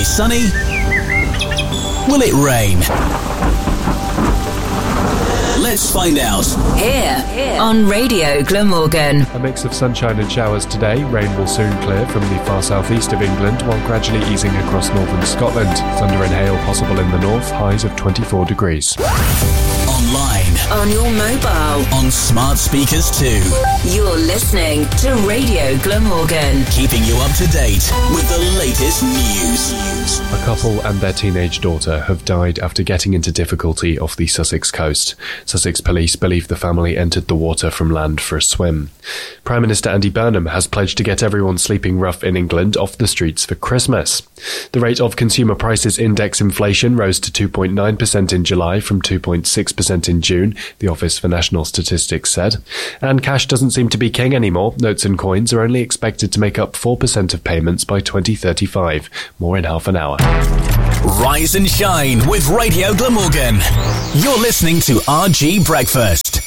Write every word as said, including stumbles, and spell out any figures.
sunny? Will it rain? Let's find out. Here, here on Radio Glamorgan. A mix of sunshine and showers today. Rain will soon clear from the far southeast of England, while gradually easing across northern Scotland. Thunder and hail possible in the north, highs of twenty-four degrees. Online. On your mobile. On smart speakers too. You're listening to Radio Glamorgan. Keeping you up to date with the latest news. A couple and their teenage daughter have died after getting into difficulty off the Sussex coast. Sussex police believe the family entered the water from land for a swim. Prime Minister Andy Burnham has pledged to get everyone sleeping rough in England off the streets for Christmas. The rate of consumer prices index inflation rose to two point nine percent in July from two point six percent in June, the Office for National Statistics said. And cash doesn't seem to be king anymore. Notes and coins are only expected to make up four percent of payments by twenty thirty-five. More in half an hour. Rise and shine with Radio Glamorgan. You're listening to R G Breakfast.